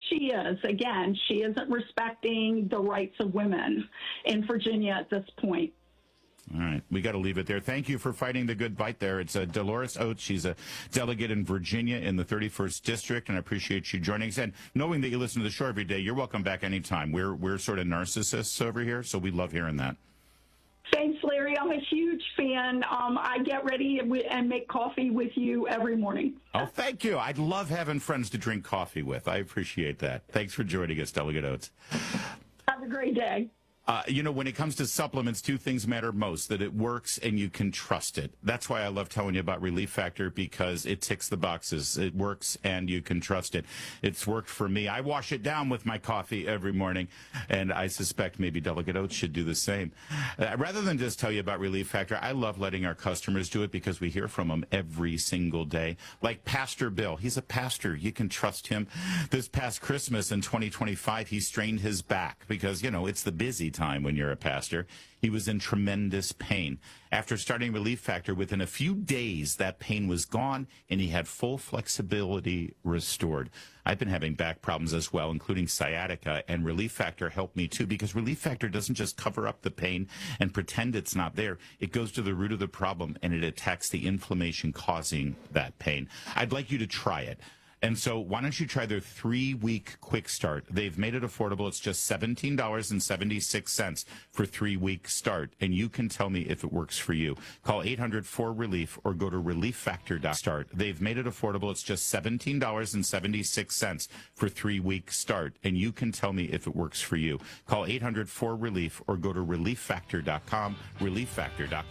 she is. Again, she isn't respecting the rights of women in Virginia at this point. All right. We got to leave it there. Thank you for fighting the good fight there. It's Dolores Oates. She's a delegate in Virginia in the 31st District, and I appreciate you joining us. And knowing that you listen to the show every day, you're welcome back anytime. We're sort of narcissists over here, so we love hearing that. Thanks, Larry. I'm a huge fan. I get ready and make coffee with you every morning. Oh, thank you. I'd love having friends to drink coffee with. I appreciate that. Thanks for joining us, Delegate Oates. Have a great day. When it comes to supplements, two things matter most, that it works and you can trust it. That's why I love telling you about Relief Factor, because it ticks the boxes. It works and you can trust it. It's worked for me. I wash it down with my coffee every morning, and I suspect maybe Delegate Oates should do the same. Rather than just tell you about Relief Factor, I love letting our customers do it because we hear from them every single day. Like Pastor Bill. He's a pastor. You can trust him. This past Christmas in 2025, he strained his back because, it's the busy time when you're a pastor. He was in tremendous pain. After starting Relief Factor, within a few days, that pain was gone and he had full flexibility restored. I've been having back problems as well, including sciatica, and Relief Factor helped me too, because Relief Factor doesn't just cover up the pain and pretend it's not there. It goes to the root of the problem and it attacks the inflammation causing that pain. I'd like you to try it. And so why don't you try their 3-week quick start? They've made it affordable. It's just $17.76 for 3-week start. And you can tell me if it works for you. Call 800-4RELIEF or go to relieffactor.start. They've made it affordable. It's just $17.76 for 3-week start. And you can tell me if it works for you. Call 800-4RELIEF or go to relieffactor.com, relieffactor.com.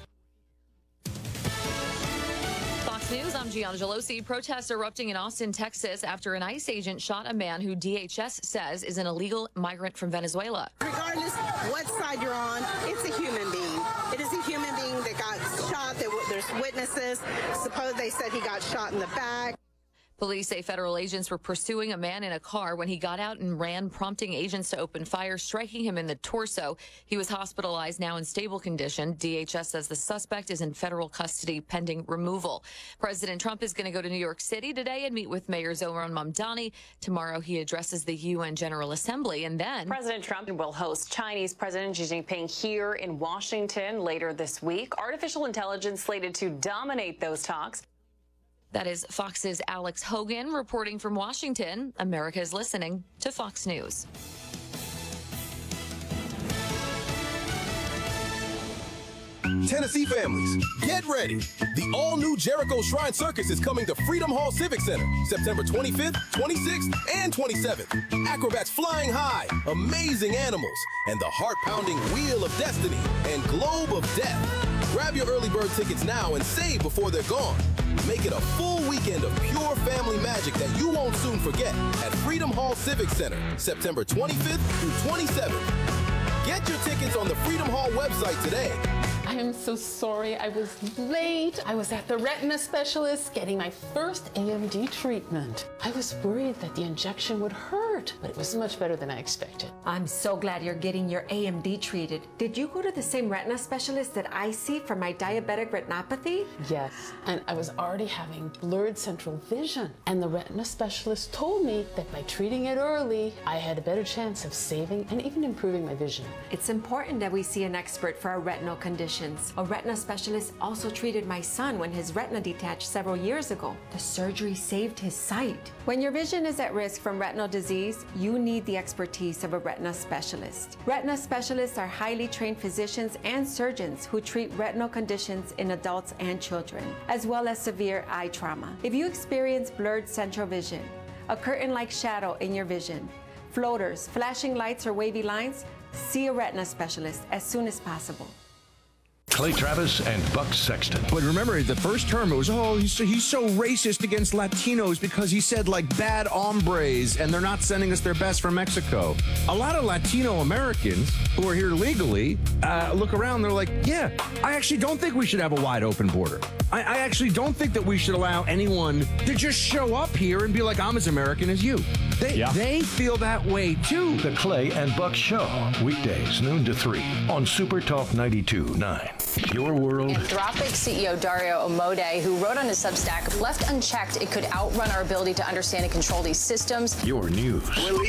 News, I'm Gianna Gelosi. Protests erupting in Austin, Texas after an ICE agent shot a man who DHS says is an illegal migrant from Venezuela. Regardless what side you're on, it's a human being. It is a human being that got shot. There's witnesses. Suppose they said he got shot in the back. Police say federal agents were pursuing a man in a car when he got out and ran, prompting agents to open fire, striking him in the torso. He was hospitalized, now in stable condition. DHS says the suspect is in federal custody pending removal. President Trump is going to go to New York City today and meet with Mayor Zohran Mamdani. Tomorrow he addresses the UN General Assembly, and then President Trump will host Chinese President Xi Jinping here in Washington later this week. Artificial intelligence slated to dominate those talks. That is Fox's Alex Hogan reporting from Washington. America is listening to Fox News. Tennessee families, get ready. The all-new Jericho Shrine Circus is coming to Freedom Hall Civic Center September 25th, 26th, and 27th. Acrobats flying high, amazing animals, and the heart-pounding Wheel of Destiny and Globe of Death. Grab your early bird tickets now and save before they're gone. Make it a full weekend of pure family magic that you won't soon forget at Freedom Hall Civic Center, September 25th through 27th. Get your tickets on the Freedom Hall website today. I am so sorry I was late. I was at the retina specialist getting my first AMD treatment. I was worried that the injection would hurt, but it was much better than I expected. I'm so glad you're getting your AMD treated. Did you go to the same retina specialist that I see for my diabetic retinopathy? Yes, and I was already having blurred central vision. And the retina specialist told me that by treating it early, I had a better chance of saving and even improving my vision. It's important that we see an expert for our retinal conditions. A retina specialist also treated my son when his retina detached several years ago. The surgery saved his sight. When your vision is at risk from retinal disease, you need the expertise of a retina specialist. Retina specialists are highly trained physicians and surgeons who treat retinal conditions in adults and children, as well as severe eye trauma. If you experience blurred central vision, a curtain-like shadow in your vision, floaters, flashing lights, or wavy lines, see a retina specialist as soon as possible. Clay Travis and Buck Sexton. But remember, the first term, it was, he's so racist against Latinos because he said, bad hombres, and they're not sending us their best from Mexico. A lot of Latino Americans who are here legally look around, they're like, yeah, I actually don't think we should have a wide open border. I actually don't think that we should allow anyone to just show up here and be like, I'm as American as you. They feel that way, too. The Clay and Buck Show, weekdays, noon to 3 on Super Talk 92.9. Your world. Anthropic CEO Dario Amodei, who wrote on his Substack, left unchecked, it could outrun our ability to understand and control these systems. Your news.